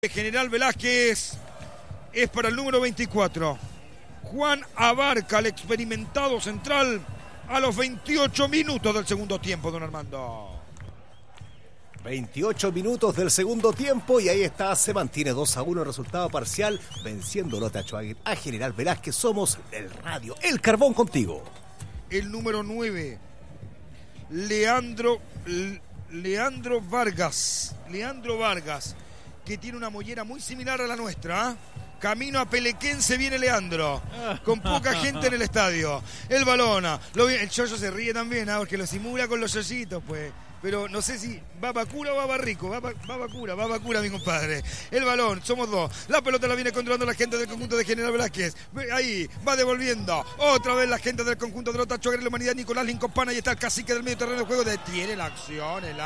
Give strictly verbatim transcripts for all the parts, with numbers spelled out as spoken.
General Velázquez es para el número veinticuatro. Juan Abarca, el experimentado central, a los veintiocho minutos del segundo tiempo, don Armando. veintiocho minutos del segundo tiempo y ahí está, se mantiene dos a uno el resultado parcial, venciendo Lota Schwager a General Velázquez. Somos el radio, el carbón contigo. El número nueve, Leandro, Leandro Vargas, Leandro Vargas, que tiene una mollera muy similar a la nuestra, ¿eh? Camino a Pelequense viene Leandro, con poca gente en el estadio. El balón, lo, el Yoyo se ríe también, ¿eh? Porque lo simula con los yoyitos, pues. Pero no sé si va Bacura o va Barrico. Va, va, va Bacura, va Bacura, mi compadre. El balón, somos dos. La pelota la viene controlando la gente del conjunto de General Velázquez. Ahí, va devolviendo. Otra vez la gente del conjunto de Lota Schwager y la Humanidad. Nicolás Lincoln Pana. Ahí está el cacique del medio terreno de juego. Detiene la acción el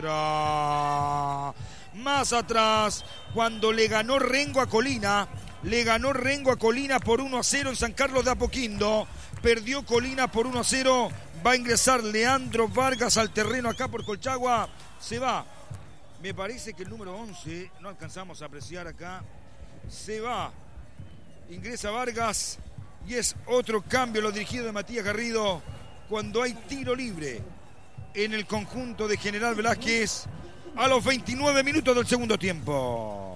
árbitro. Más atrás, cuando le ganó Rengo a Colina. Le ganó Rengo a Colina por uno a cero en San Carlos de Apoquindo. Perdió Colina por uno a cero. Va a ingresar Leandro Vargas al terreno acá por Colchagua. Se va. Me parece que el número once, no alcanzamos a apreciar acá. Se va. Ingresa Vargas. Y es otro cambio, lo dirigido de Matías Garrido. Cuando hay tiro libre en el conjunto de General Velázquez a los veintinueve minutos del segundo tiempo.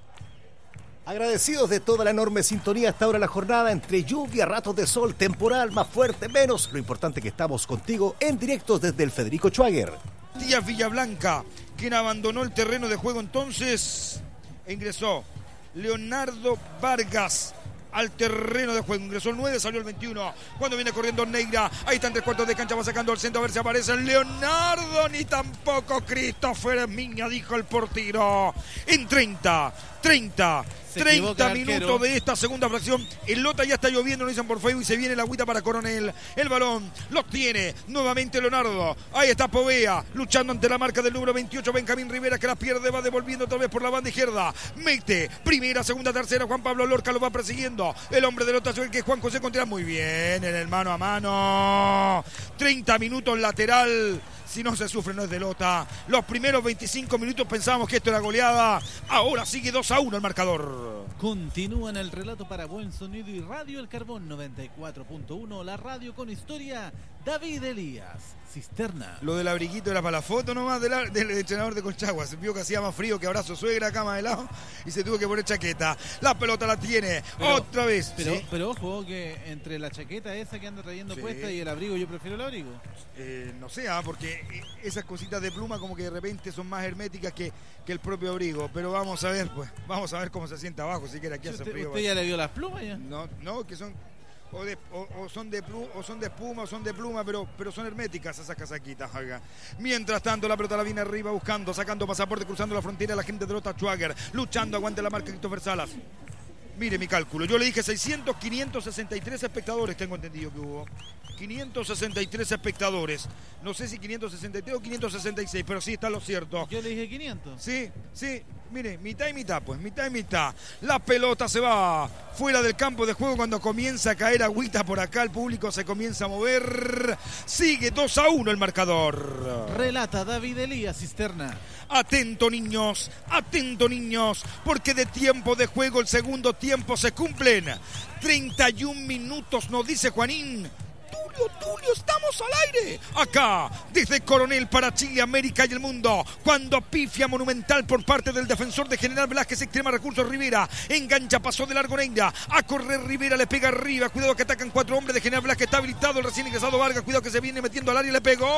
Agradecidos de toda la enorme sintonía hasta ahora la jornada, entre lluvia, ratos de sol, temporal, más fuerte, menos. Lo importante que estamos contigo en directo desde el Federico Schwager. Díaz Villablanca, quien abandonó el terreno de juego entonces, e ingresó Leonardo Vargas al terreno de juego. Ingresó el nueve, salió el veintiuno. Cuando viene corriendo Neira, ahí está en tres cuartos de cancha, va sacando al centro a ver si aparece Leonardo, ni tampoco Christopher Miña, dijo el portero. En treinta, treinta, treinta minutos de esta segunda fracción. El Lota ya está lloviendo, lo dicen por Facebook, y se viene la agüita para Coronel. El balón lo tiene nuevamente Leonardo. Ahí está Povea, luchando ante la marca del número veintiocho, Benjamín Rivera, que la pierde, va devolviendo otra vez por la banda izquierda. Mete, primera, segunda, tercera, Juan Pablo Lorca lo va persiguiendo. El hombre de Lota Schwager, que es Juan José Contreras, muy bien en el mano a mano. treinta minutos lateral. Si no se sufre, no es de Lota. Los primeros veinticinco minutos pensábamos que esto era goleada. Ahora sigue dos a uno el marcador. Continúa en el relato para Buen Sonido y Radio El Carbón noventa y cuatro punto uno. La radio con historia, David Elías. Cisterna. Lo del abriguito era para la foto nomás del, del entrenador de Colchagua. Se vio que hacía más frío que abrazo suegra, cama de lado, y se tuvo que poner chaqueta. La pelota la tiene pero, otra vez. Pero, ¿sí? pero ojo que entre la chaqueta esa que anda trayendo sí. puesta y el abrigo, yo prefiero el abrigo. Eh, no sé, ¿ah? Porque esas cositas de pluma como que de repente son más herméticas que, que el propio abrigo. Pero vamos a ver, pues, vamos a ver cómo se siente abajo, si quiere aquí hace ¿Usted, frío. ¿Usted ya le dio las plumas ya? No, no, que son o, de, o, o son de pluma, o son de espuma, o son de pluma, pero, pero son herméticas esas casaquitas, oiga. Mientras tanto, la pelota la viene arriba buscando, sacando pasaporte, cruzando la frontera, la gente de Lota Schwager, luchando, aguante la marca Christopher Salas. Mire mi cálculo, yo le dije seiscientos, quinientos sesenta y tres espectadores, tengo entendido que hubo. quinientos sesenta y tres espectadores. No sé si quinientos sesenta y tres o quinientos sesenta y seis, pero sí está lo cierto. Yo le dije quinientos. Sí, sí, mire, mitad y mitad, pues, mitad y mitad. La pelota se va fuera del campo de juego cuando comienza a caer agüita por acá. El público se comienza a mover. Sigue dos a uno el marcador. Relata David Elías, Cisterna. Atento, niños, atento, niños, porque de tiempo de juego el segundo tiempo se cumplen treinta y un minutos, nos dice Juanín. Tulio, Tulio, estamos al aire. Acá, desde Coronel para Chile, América y el mundo. Cuando pifia monumental por parte del defensor de General Velázquez, extrema recursos Rivera. Engancha, pasó de largo Neira. A correr Rivera, le pega arriba. Cuidado que atacan cuatro hombres de General Velázquez. Está habilitado el recién ingresado Vargas. Cuidado que se viene metiendo al área y le pegó.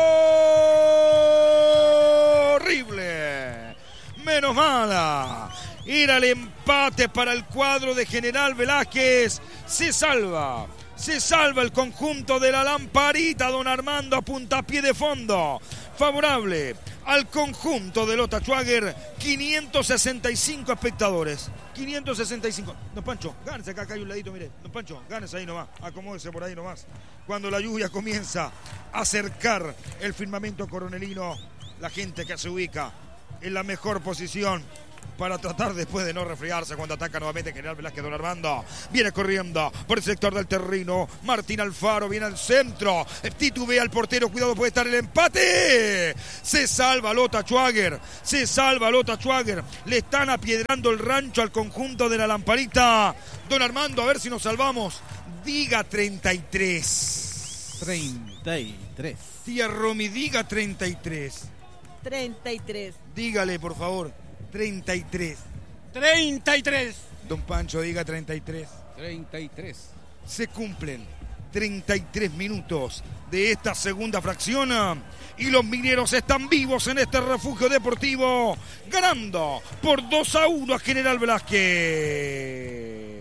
Horrible. Menos mala. Era el empate para el cuadro de General Velázquez. Se salva. Se salva el conjunto de la lamparita, don Armando, a puntapié de fondo. Favorable al conjunto de Lota Schwager, quinientos sesenta y cinco espectadores. quinientos sesenta y cinco. Don Pancho, gánese acá, acá hay un ladito, mire. Don Pancho, gánese ahí nomás, acomódese por ahí nomás. Cuando la lluvia comienza a acercar el firmamento coronelino, la gente que se ubica en la mejor posición para tratar después de no resfriarse cuando ataca nuevamente General Velázquez. Don Armando viene corriendo por el sector del terreno. Martín Alfaro viene al centro. Titubea al portero. Cuidado, puede estar el empate. Se salva Lota Schwager. Se salva Lota Schwager. Le están apiedrando el rancho al conjunto de la Lamparita. Don Armando, a ver si nos salvamos. Diga treinta y tres. treinta y tres. Tía Romy, diga treinta y tres. treinta y tres. Dígale, por favor. treinta y tres. treinta y tres. Don Pancho, diga treinta y tres. treinta y tres. Se cumplen treinta y tres minutos de esta segunda fracción y los mineros están vivos en este refugio deportivo, ganando por dos a uno a General Velázquez.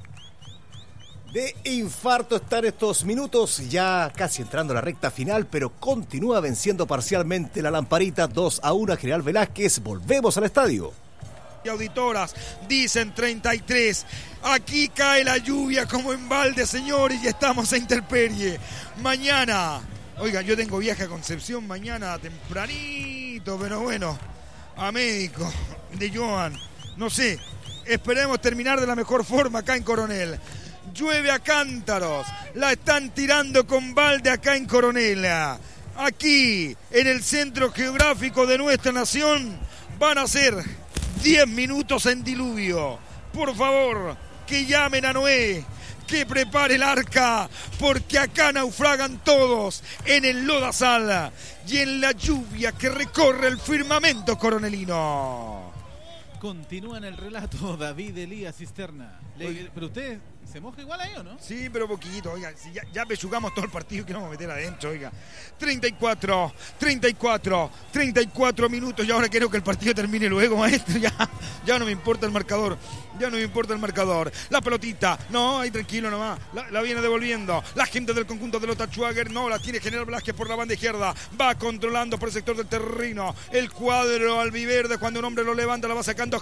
De infarto están estos minutos, ya casi entrando a la recta final, pero continúa venciendo parcialmente la Lamparita dos a uno a General Velázquez. Volvemos al estadio. Y auditoras dicen treinta y tres. Aquí cae la lluvia como en balde, señores, y estamos a intemperie. Mañana, oiga, yo tengo viaje a Concepción mañana tempranito, pero bueno, a médico de Joan. No sé, esperemos terminar de la mejor forma acá en Coronel. Llueve a cántaros, la están tirando con balde acá en Coronel. Aquí, en el centro geográfico de nuestra nación, van a ser diez minutos en diluvio. Por favor, que llamen a Noé, que prepare el arca, porque acá naufragan todos en el lodazal y en la lluvia que recorre el firmamento coronelino. Continúa en el relato David Elías Cisterna. Le, pero usted se moja igual ahí, ¿o no? Sí, pero poquito, oiga, si ya, ya pechugamos todo el partido, que nos vamos a meter adentro, oiga. treinta y cuatro, treinta y cuatro, treinta y cuatro minutos y ahora quiero que el partido termine luego, maestro. Ya, ya no me importa el marcador, ya no me importa el marcador. La pelotita, no, ahí tranquilo nomás, la, la viene devolviendo. La gente del conjunto de Lota Schwager, no, la tiene General Velázquez por la banda izquierda. Va controlando por el sector del terreno. El cuadro albiverde, cuando un hombre lo levanta, la va sacando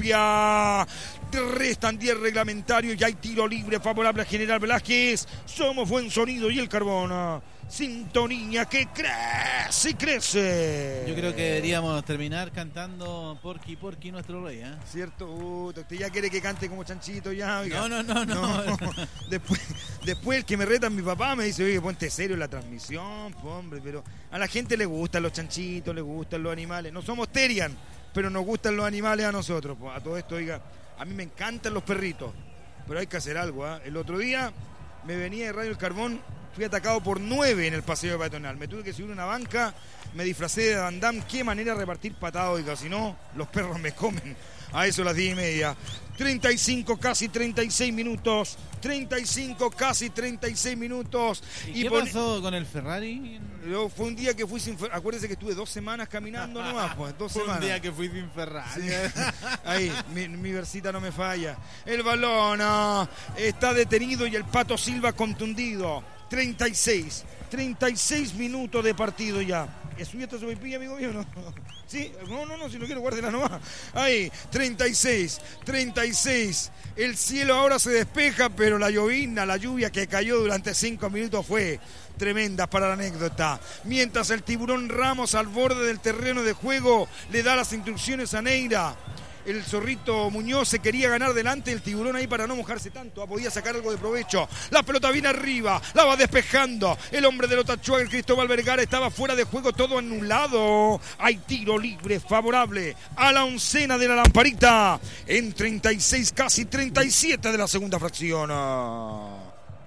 Copia. Restan diez reglamentarios y hay tiro libre favorable a General Velázquez. Somos buen sonido y el carbón. Sintonía que crece y crece. Yo creo que deberíamos terminar cantando Porky Porky nuestro rey, ¿eh? ¿Cierto? Uh, usted ya quiere que cante como Chanchito ya, oiga. No, no, no, no. no. Después, después el que me reta mi papá me dice, oye, ponte serio en la transmisión, po, hombre, pero a la gente le gustan los chanchitos, le gustan los animales. No somos Terian, pero nos gustan los animales a nosotros, po. A todo esto, oiga, a mí me encantan los perritos, pero hay que hacer algo, ¿eh? El otro día me venía de Radio El Carbón, fui atacado por nueve en el paseo peatonal. Me tuve que subir a una banca, me disfracé de Van Damme. Qué manera de repartir patadas, oiga, si no, los perros me comen. A eso las diez y media. treinta y cinco, casi treinta y seis minutos. treinta y cinco, casi treinta y seis minutos. ¿Y, ¿Y qué pon... pasó con el Ferrari? Yo, fue un día que fui sin Ferrari. Acuérdense que estuve dos semanas caminando nomás, pues. Dos fue semanas. un día que fui sin Ferrari. Sí. Ahí, mi, mi versita no me falla. El balón no, está detenido y el Pato Silva contundido. treinta y seis, treinta y seis minutos de partido ya. ¿Es suyo esta sopaipilla, amigo mío? No. Sí, no, no, no, si no quiero guárdela nomás. Ahí, treinta y seis, treinta y seis. El cielo ahora se despeja, pero la llovizna, la lluvia que cayó durante cinco minutos fue tremenda para la anécdota. Mientras el Tiburón Ramos al borde del terreno de juego le da las instrucciones a Neira. El Zorrito Muñoz se quería ganar delante del Tiburón ahí para no mojarse tanto. Podía sacar algo de provecho. La pelota viene arriba. La va despejando. El hombre de Lota Schwager, Cristóbal Vergara, estaba fuera de juego, todo anulado. Hay tiro libre favorable a la oncena de la Lamparita. En treinta y seis, casi treinta y siete de la segunda fracción.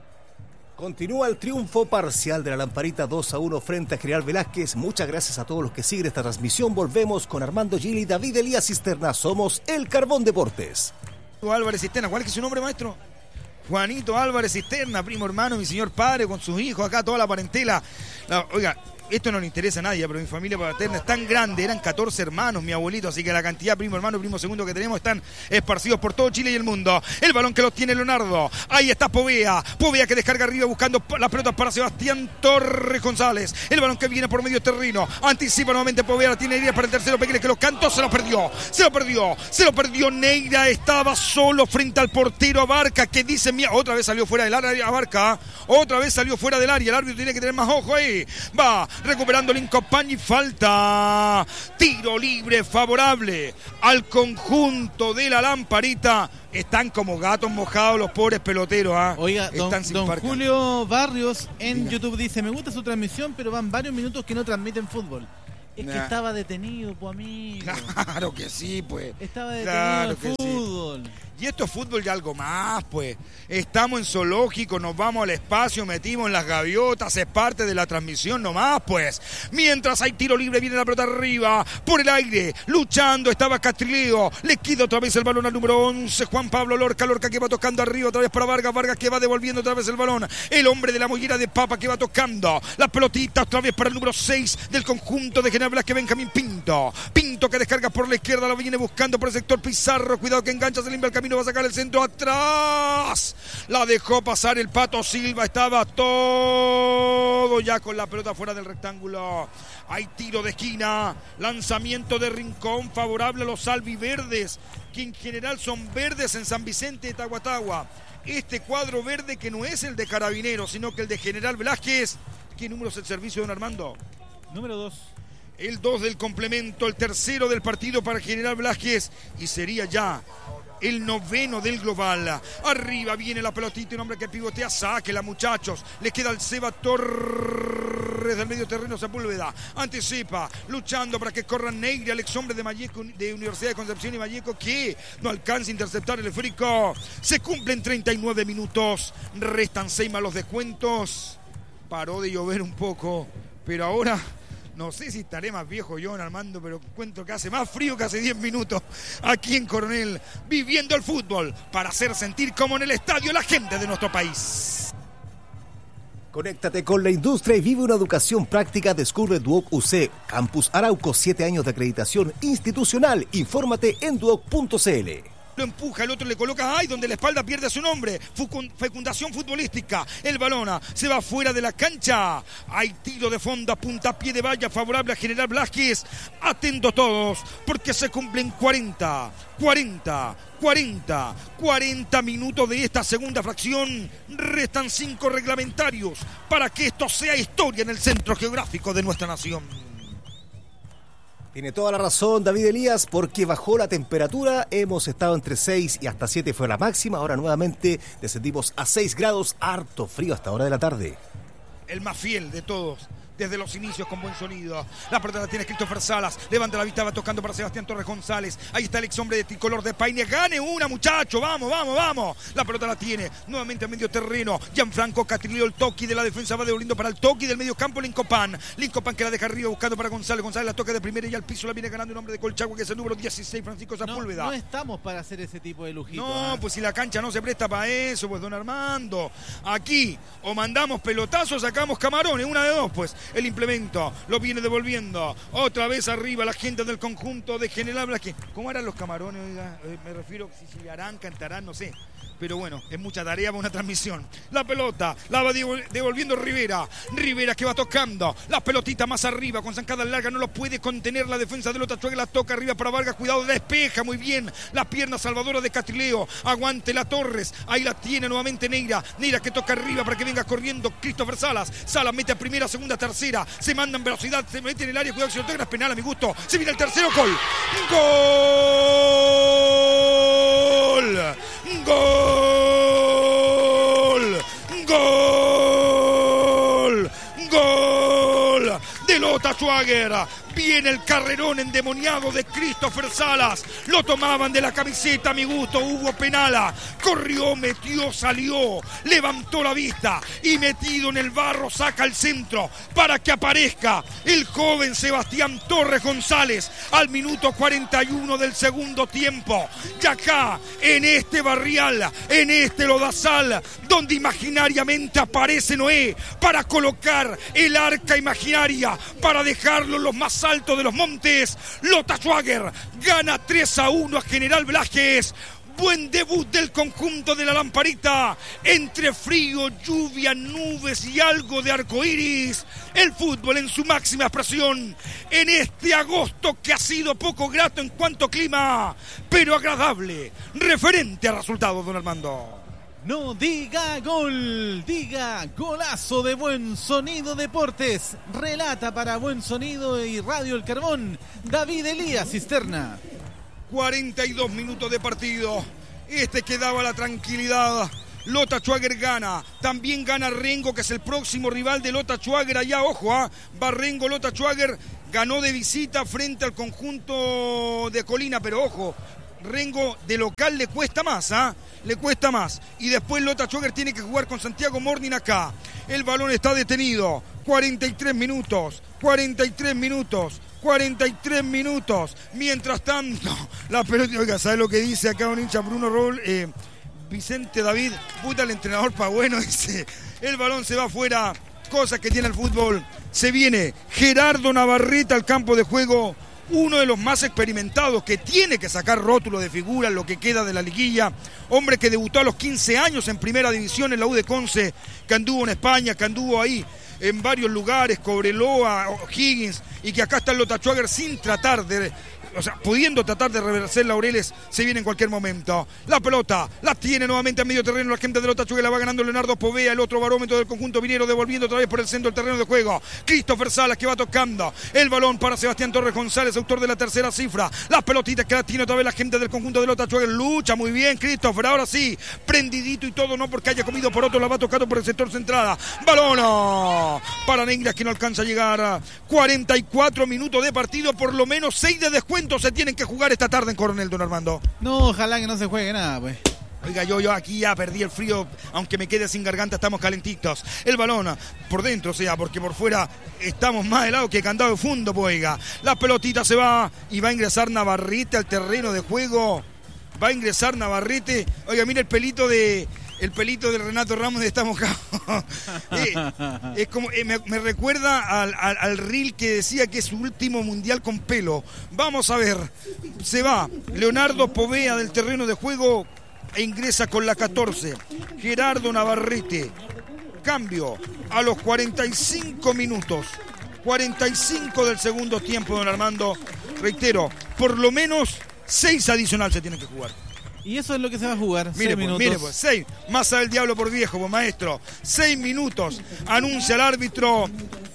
Continúa el triunfo parcial de la Lamparita dos a uno frente a General Velázquez. Muchas gracias a todos los que siguen esta transmisión. Volvemos con Armando Gili y David Elías Cisterna. Somos El Carbón Deportes. Álvarez Cisterna, ¿cuál es su nombre, maestro? Juanito Álvarez Cisterna, primo hermano, mi señor padre, con sus hijos, acá toda la parentela. La, oiga, esto no le interesa a nadie, pero mi familia paterna es tan grande, eran catorce hermanos, mi abuelito, así que la cantidad primo hermano, primo segundo que tenemos están esparcidos por todo Chile y el mundo. El balón que los tiene Leonardo, ahí está Povea, Povea que descarga arriba buscando las pelotas para Sebastián Torres González. El balón que viene por medio terreno, anticipa nuevamente Povea, la tiene Neira para el tercero, Pequeles que los cantó, se lo perdió, se lo perdió, se lo perdió Neira, estaba solo frente al portero Abarca, que dice, mía, otra vez salió fuera del área Abarca, otra vez salió fuera del área, el árbitro tiene que tener más ojo ahí, va, recuperando Lincopán y falta. Tiro libre favorable al conjunto de la Lamparita. Están como gatos mojados los pobres peloteros. ¿eh? Oiga, don, Están sin don parca. Julio Barrios en Diga. YouTube dice, me gusta su transmisión, pero van varios minutos que no transmiten fútbol. Es Nah. que estaba detenido, pues amigo. Claro que sí, pues. Estaba detenido Claro el que sí. fútbol. Y esto es fútbol y algo más, pues. Estamos en zoológico, nos vamos al espacio, metimos las gaviotas, es parte de la transmisión nomás, pues. Mientras hay tiro libre, viene la pelota arriba, por el aire, luchando, estaba Castrileo, le quita otra vez el balón al número once, Juan Pablo Lorca, Lorca que va tocando arriba, otra vez para Vargas, Vargas que va devolviendo otra vez el balón, el hombre de la mollera de papa que va tocando, la pelotita otra vez para el número seis del conjunto de General Velázquez, Benjamín Pinto, Pinto que descarga por la izquierda, la viene buscando por el sector Pizarro, cuidado que engancha, se limpia el camino, va a sacar el centro atrás, la dejó pasar el Pato Silva, estaba todo ya con la pelota fuera del rectángulo. Hay tiro de esquina, lanzamiento de Rincón favorable a los albiverdes, que en general son verdes en San Vicente de Tahuatahua. Este cuadro verde que no es el de Carabineros, sino que el de General Velázquez. ¿Qué número es el servicio, don Armando? Número dos. El dos del complemento, el tercero del partido para General Velázquez y sería ya el noveno del global. Arriba viene la pelotita, un hombre que pivotea, sáquela muchachos, le queda el Seba Torres del medio terreno, Sepúlveda, anticipa, luchando para que corran Negra, el ex hombre de Malleco, de Universidad de Concepción y Malleco, que no alcanza a interceptar el esférico. Se cumplen treinta y nueve minutos, restan seis más los descuentos, paró de llover un poco, pero ahora... No sé si estaré más viejo yo, don Armando, pero encuentro que hace más frío que hace diez minutos aquí en Coronel, viviendo el fútbol para hacer sentir como en el estadio la gente de nuestro país. Conéctate con la industria y vive una educación práctica. Descubre Duoc U C, Campus Arauco, siete años de acreditación institucional. Infórmate en duoc punto c l. Lo empuja, el otro le coloca, ¡ay! Donde la espalda pierde su nombre. Fecundación futbolística. El balón se va fuera de la cancha. Hay tiro de fondo, puntapié de valla favorable a General Velázquez. Atento todos, porque se cumplen cuarenta, cuarenta, cuarenta, cuarenta minutos de esta segunda fracción. Restan cinco reglamentarios para que esto sea historia en el centro geográfico de nuestra nación. Tiene toda la razón David Elías, porque bajó la temperatura, hemos estado entre seis y hasta siete fue la máxima, ahora nuevamente descendimos a seis grados, harto frío hasta hora de la tarde. El más fiel de todos, desde los inicios con buen sonido. La pelota la tiene Christopher Salas, levanta la vista, va tocando para Sebastián Torres González. Ahí está el ex hombre de tricolor de Paine, gane una muchacho, vamos, vamos, vamos. La pelota la tiene, nuevamente a medio terreno. Gianfranco Catrillo, el toqui de la defensa va devolviendo para el toqui del medio campo Lincopán. Lincopán que la deja arriba buscando para González. González la toca de primera y al piso la viene ganando un hombre de Colchagua que es el número dieciséis, Francisco Sepúlveda. No, no estamos para hacer ese tipo de lujitos. No, ¿eh? pues si la cancha no se presta para eso, pues don Armando. Aquí o mandamos pelotazos, sacamos camarones, una de dos, pues el implemento. Lo viene devolviendo. Otra vez arriba la gente del conjunto de General Velázquez. ¿Cómo eran los camarones? Oiga, eh, me refiero si chillarán, cantarán, no sé. Pero bueno, es mucha tarea para una transmisión. La pelota la va devolviendo Rivera. Rivera que va tocando. La pelotita más arriba con zancada larga. No lo puede contener la defensa de Otachuega. La toca arriba para Vargas. Cuidado, despeja muy bien la pierna salvadora de Catrileo. Aguante la Torres. Ahí la tiene nuevamente Neira. Neira que toca arriba para que venga corriendo Christopher Salas. Salas mete a primera, segunda, tercera. Se manda en velocidad. Se mete en el área. Cuidado si lo toca. Es penal a mi gusto. Se viene el tercero. Gol. Gol. Gol. Gol, gol de Lota Schwager. Viene el carrerón endemoniado de Christopher Salas. Lo tomaban de la camiseta, a mi gusto. Hugo Penala. Corrió, metió, salió. Levantó la vista. Y metido en el barro saca el centro. Para que aparezca el joven Sebastián Torres González. Al minuto cuarenta y uno del segundo tiempo. Y acá, en este barrial, en este lodazal, donde imaginariamente aparece Noé. Para colocar el arca imaginaria. Para dejarlo en los más alto de los montes, Lota Schwager gana tres a uno a General Velázquez. Buen debut del conjunto de la Lamparita, entre frío, lluvia, nubes y algo de arcoíris. El fútbol en su máxima expresión en este agosto que ha sido poco grato en cuanto a clima, pero agradable, referente a resultados, don Armando. No diga gol, diga golazo de Buen Sonido Deportes. Relata para Buen Sonido y Radio El Carbón, David Elías Cisterna. cuarenta y dos minutos de partido. Este que daba la tranquilidad. Lota Schwager gana. También gana Rengo, que es el próximo rival de Lota Schwager. Allá, ojo, ¿ah? Va Rengo, Lota Schwager ganó de visita frente al conjunto de Colina, pero ojo, Rengo de local le cuesta más, ¿ah? Le cuesta más. Y después Lota Schwager tiene que jugar con Santiago Morning acá. El balón está detenido. cuarenta y tres minutos. cuarenta y tres minutos. cuarenta y tres minutos. Mientras tanto, la pelota. Oiga, ¿sabes lo que dice acá un hincha? Bruno Roll, eh, Vicente David, puta el entrenador pa' bueno, dice. El balón se va afuera. Cosas que tiene el fútbol. Se viene Gerardo Navarrete al campo de juego. Uno de los más experimentados, que tiene que sacar rótulo de figura en lo que queda de la liguilla. Hombre que debutó a los quince años en primera división en la U de Conce, que anduvo en España, que anduvo ahí en varios lugares, Cobreloa, Higgins, y que acá está el Lota Schwager sin tratar de... O sea, pudiendo tratar de reverser laureles, se viene en cualquier momento. La pelota la tiene nuevamente a medio terreno la gente de Lota Schwager, la va ganando Leonardo Povea, el otro barómetro del conjunto minero, devolviendo otra vez por el centro del terreno de juego. Christopher Salas, que va tocando el balón para Sebastián Torres González, autor de la tercera cifra. Las pelotitas que la tiene otra vez la gente del conjunto de Lota Schwager. Lucha muy bien Christopher, ahora sí, prendidito y todo, no porque haya comido por otro, la va tocando por el sector central. Balón para Negras, que no alcanza a llegar. cuarenta y cuatro minutos de partido, por lo menos seis de descuento se tienen que jugar esta tarde en Coronel, don Armando. No, ojalá que no se juegue nada, pues. Oiga, yo, yo aquí ya perdí el frío, aunque me quede sin garganta, estamos calentitos. El balón por dentro, o sea, porque por fuera estamos más helados que candado de fondo, pues, oiga. La pelotita se va y va a ingresar Navarrete al terreno de juego. Va a ingresar Navarrete. Oiga, mira el pelito de... El pelito de Renato Ramos de Está Mojado. eh, es como, eh, me, me recuerda al, al, al reel que decía que es su último mundial con pelo. Vamos a ver. Se va Leonardo Povea del terreno de juego e ingresa con la catorce. Gerardo Navarrete. Cambio a los cuarenta y cinco minutos. cuarenta y cinco del segundo tiempo, don Armando. Reitero, por lo menos seis adicionales se tienen que jugar. Y eso es lo que se va a jugar. Mire, seis pues, minutos. mire, pues, seis. Masa del diablo por viejo, pues, maestro. Seis minutos. Anuncia el árbitro.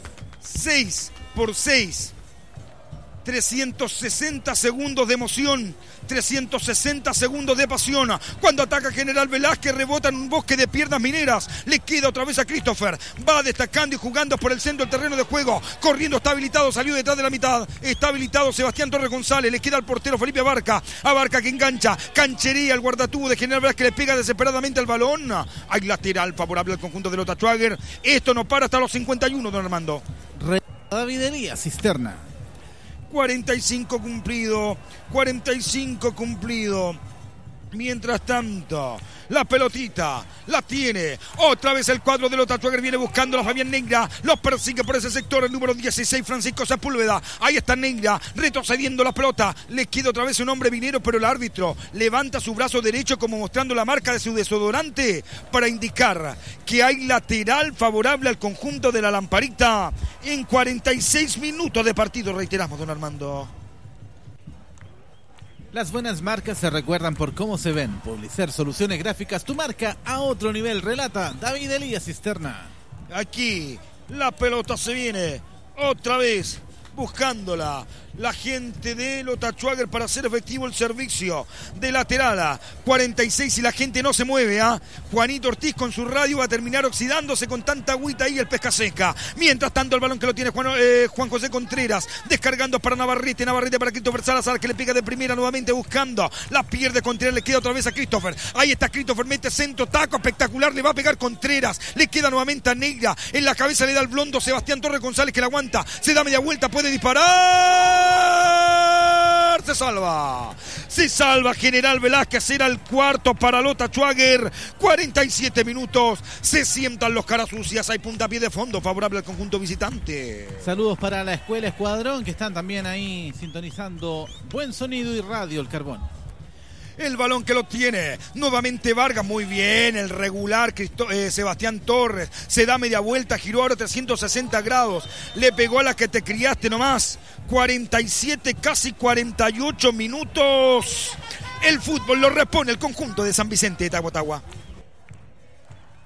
Seis por seis. trescientos sesenta segundos de emoción. trescientos sesenta segundos de pasión. Cuando ataca General Velázquez, rebota en un bosque de piernas mineras. Le queda otra vez a Christopher. Va destacando y jugando por el centro del terreno de juego. Corriendo, está habilitado, salió detrás de la mitad. Está habilitado Sebastián Torres González. Le queda al portero Felipe Abarca. Abarca que engancha. Canchería el guardatubo de General Velázquez. Le pega desesperadamente al balón. Hay lateral favorable al conjunto de Lota Schwager. Esto no para hasta los cincuenta y uno, don Armando. David Elías Cisterna. cuarenta y cinco cumplido, cuarenta y cinco cumplido. Mientras tanto, la pelotita la tiene otra vez el cuadro de Lota Schwager. Viene buscando a Fabián Negra. Los persigue por ese sector el número dieciséis, Francisco Sepúlveda. Ahí está Negra, retrocediendo la pelota. Le queda otra vez un hombre minero, pero el árbitro levanta su brazo derecho como mostrando la marca de su desodorante para indicar que hay lateral favorable al conjunto de la Lamparita en cuarenta y seis minutos de partido. Reiteramos, don Armando. Las buenas marcas se recuerdan por cómo se ven. Publicer Soluciones Gráficas, tu marca a otro nivel. Relata David Elías Cisterna. Aquí la pelota se viene otra vez buscándola la gente de Lota Schwager para hacer efectivo el servicio de lateral. cuarenta y seis y la gente no se mueve. ¿eh? Juanito Ortiz con su radio va a terminar oxidándose con tanta agüita ahí el pesca seca. Mientras tanto el balón que lo tiene Juan, eh, Juan José Contreras descargando para Navarrete. Navarrete para Christopher Salazar, que le pega de primera nuevamente buscando. La pierde Contreras, le queda otra vez a Christopher. Ahí está Christopher, mete centro, taco espectacular, le va a pegar Contreras. Le queda nuevamente a Negra. En la cabeza le da el blondo Sebastián Torres González, que la aguanta. Se da media vuelta, puede disparar. Se salva. Se salva General Velázquez. Era el cuarto para Lota Schwager. cuarenta y siete minutos. Se sientan los caras sucias. Hay puntapié de fondo favorable al conjunto visitante. Saludos para la Escuela Escuadrón, que están también ahí sintonizando Buen Sonido y Radio El Carbón. El balón que lo tiene nuevamente Vargas, muy bien, el regular Cristo, eh, Sebastián Torres, se da media vuelta, giró ahora trescientos sesenta grados, le pegó a la que te criaste nomás. Cuarenta y siete, casi cuarenta y ocho minutos. El fútbol lo repone el conjunto de San Vicente de Tahuatahua.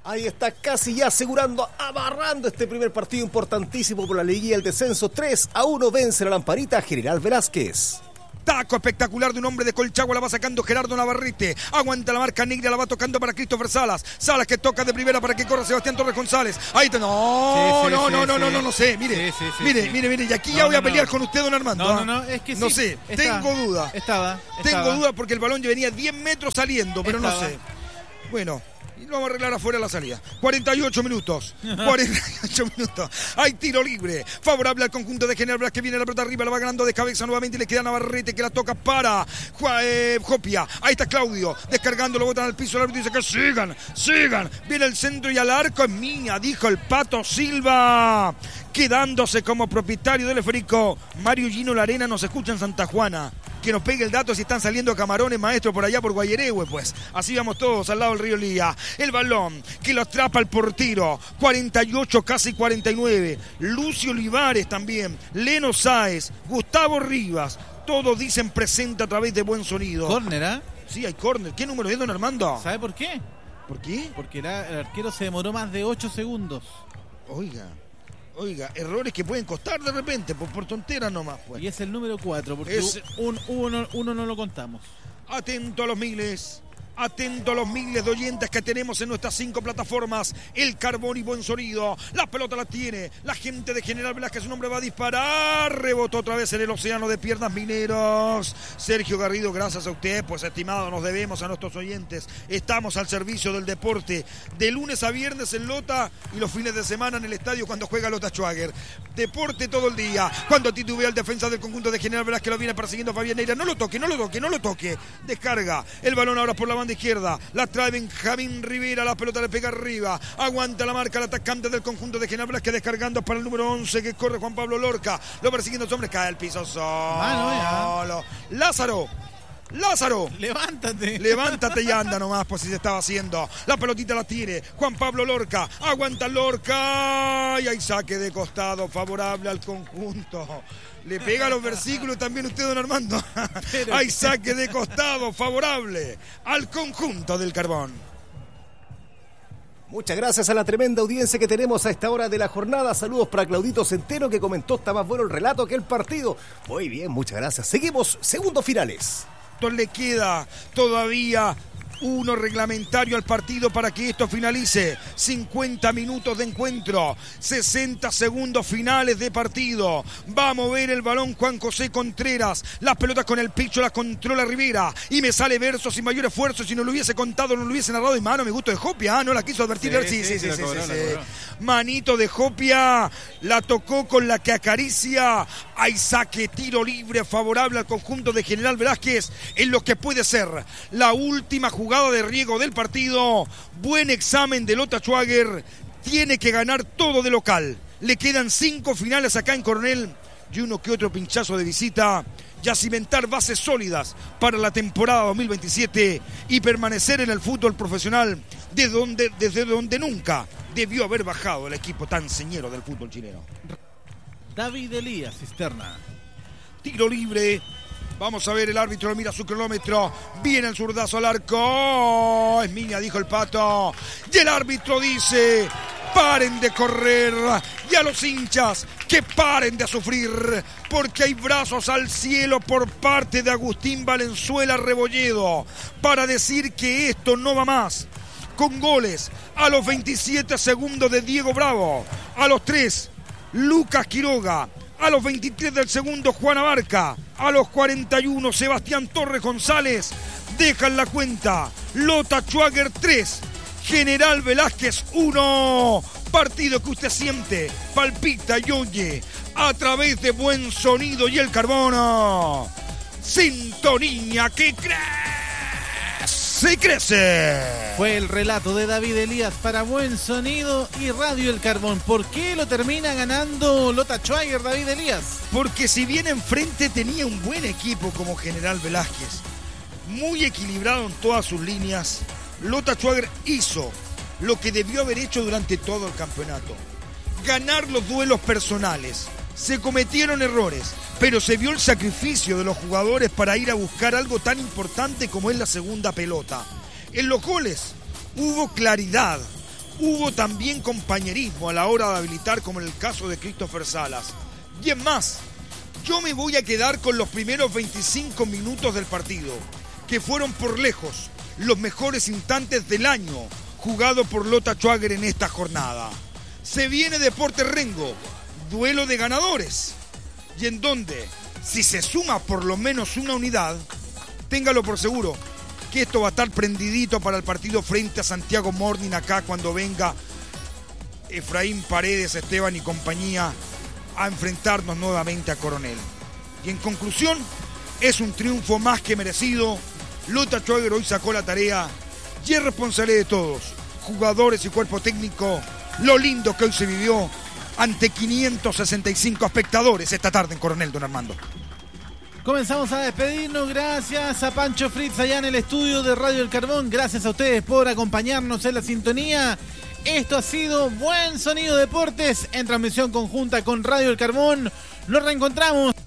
Ahí está casi ya asegurando, amarrando este primer partido importantísimo por la liguilla del descenso. tres a uno vence la Lamparita General Velázquez. Taco espectacular de un hombre de Colchagua, la va sacando Gerardo Navarrete. Aguanta la marca negra, la va tocando para Christopher Salas. Salas que toca de primera para que corra Sebastián Torres González. Ahí está. No, sí, sí, no, sí, no, sí. no, no, no, no sé. Mire, sí, sí, sí, mire, sí. mire, mire. Y aquí No, ya voy no, a pelear no. con usted, don Armando. No, ¿ah? no, no, es que sí. No sé, Está- tengo duda. Estaba, estaba. Tengo duda porque el balón ya venía diez metros saliendo, pero no Estaba. sé. Bueno, y lo vamos a arreglar afuera de la salida. cuarenta y ocho minutos. cuarenta y ocho minutos. Hay tiro libre. Favorable al conjunto de General Velázquez. Viene la pelota arriba, la va ganando de cabeza nuevamente. Y le queda Navarrete que la toca para Juan, eh, Jopia. Ahí está Claudio. Descargando, lo botan al piso. El árbitro dice que sigan, sigan. Viene el centro y al arco. Es mía, dijo el Pato Silva. Quedándose como propietario del esférico. Mario Gino Larena nos escucha en Santa Juana. Que nos pegue el dato si están saliendo camarones, maestro, por allá por Guayerehue, pues. Así vamos todos al lado del río Lía. El balón que lo atrapa el portero. cuarenta y ocho, casi cuarenta y nueve. Lucio Olivares también. Leno Sáez. Gustavo Rivas. Todos dicen presente a través de Buen Sonido. Córner, ¿ah? Sí, hay córner. ¿Qué número es, don Armando? ¿Sabe por qué? ¿Por qué? Porque era- el arquero se demoró más de ocho segundos. Oiga. Oiga, errores que pueden costar de repente, por, por tonteras nomás, pues. Y es el número cuatro, porque Es- un, uno, uno no lo contamos. Atento a los miles, atento a los miles de oyentes que tenemos en nuestras cinco plataformas. El Carbón y Buen Sonido. La pelota la tiene. La gente de General Velázquez, un hombre va a disparar. Rebotó otra vez en el océano de piernas Mineros. Sergio Garrido, gracias a usted, pues estimado, nos debemos a nuestros oyentes. Estamos al servicio del deporte. De lunes a viernes en Lota y los fines de semana en el estadio cuando juega Lota Schwager. Deporte todo el día. Cuando titubea el defensa del conjunto de General Velázquez, lo viene persiguiendo Fabián Neira. No lo toque, no lo toque, no lo toque. Descarga el balón ahora por la banda izquierda. La trae Benjamín Rivera. La pelota le pega arriba. Aguanta la marca el atacante del conjunto de General Velázquez, descargando para el número once que corre Juan Pablo Lorca. Lo persiguiendo los hombres. Cae al piso solo. Mano, Lázaro. Lázaro. Levántate. Levántate y anda nomás, pues si se estaba haciendo. La pelotita la tiene Juan Pablo Lorca. Aguanta Lorca. Y hay saque de costado favorable al conjunto. Le pega los versículos también usted, don Armando. Pero- Hay saque de costado favorable al conjunto del Carbón. Muchas gracias a la tremenda audiencia que tenemos a esta hora de la jornada. Saludos para Claudito Centeno, que comentó está más bueno el relato que el partido. Muy bien, muchas gracias. Seguimos, segundos finales. Le queda todavía uno reglamentario al partido para que esto finalice. cincuenta minutos de encuentro, sesenta segundos finales de partido. Va a mover el balón Juan José Contreras. Las pelotas con el picho las controla Rivera. Y me sale verso sin mayor esfuerzo. Si no lo hubiese contado, no lo hubiese narrado de mano. Me gustó de Jopia. Ah, no la quiso advertir. Sí, sí, sí, sí, sí, la cobró, sí, la sí. cobró. Manito de Jopia. La tocó con la que acaricia. Hay saque, tiro libre favorable al conjunto de General Velázquez en lo que puede ser la última jugada de riego del partido. Buen examen de Lota Schwager. Tiene que ganar todo de local. Le quedan cinco finales acá en Coronel y uno que otro pinchazo de visita. Y a cimentar bases sólidas para la temporada dos mil veintisiete y permanecer en el fútbol profesional de donde, desde donde nunca debió haber bajado el equipo tan señero del fútbol chileno. David Elías Cisterna. Tiro libre. Vamos a ver, el árbitro mira su cronómetro. Viene el zurdazo al arco. Es Miña, dijo el Pato. Y el árbitro dice: paren de correr. Y a los hinchas, que paren de sufrir. Porque hay brazos al cielo por parte de Agustín Valenzuela Rebolledo para decir que esto no va más. Con goles a los veintisiete segundos de Diego Bravo. A los tres, Lucas Quiroga. A los veintitrés del segundo, Juan Abarca. A los cuarenta y uno, Sebastián Torres González. Dejan la cuenta. Lota Schwager tres. General Velázquez uno. Partido que usted siente, palpita y oye a través de Buen Sonido y el Carbono. Sintonía que crece y crece. Fue el relato de David Elías para Buen Sonido y Radio El Carbón. ¿Por qué lo termina ganando Lota Schwager, David Elías? Porque si bien enfrente tenía un buen equipo como General Velázquez, muy equilibrado en todas sus líneas, Lota Schwager hizo lo que debió haber hecho durante todo el campeonato. Ganar los duelos personales. Se cometieron errores, pero se vio el sacrificio de los jugadores para ir a buscar algo tan importante como es la segunda pelota. En los goles hubo claridad, Hubo también compañerismo a la hora de habilitar, como en el caso de Christopher Salas. Y es más, yo me voy a quedar con los primeros veinticinco minutos del partido, que fueron por lejos los mejores instantes del año jugado por Lota Schwager en esta jornada. Se viene Deportes Rengo, duelo de ganadores, y en donde, si se suma por lo menos una unidad, téngalo por seguro que esto va a estar prendidito para el partido frente a Santiago Morning acá cuando venga Efraín Paredes, Esteban y compañía a enfrentarnos nuevamente a Coronel. Y en conclusión, es un triunfo más que merecido. Lota Schwager hoy sacó la tarea y es responsable de todos, jugadores y cuerpo técnico, lo lindo que hoy se vivió ante quinientos sesenta y cinco espectadores esta tarde en Coronel, don Armando. Comenzamos a despedirnos. Gracias a Pancho Fritz allá en el estudio de Radio El Carbón. Gracias a ustedes por acompañarnos en la sintonía. Esto ha sido Buen Sonido Deportes en transmisión conjunta con Radio El Carbón. Nos reencontramos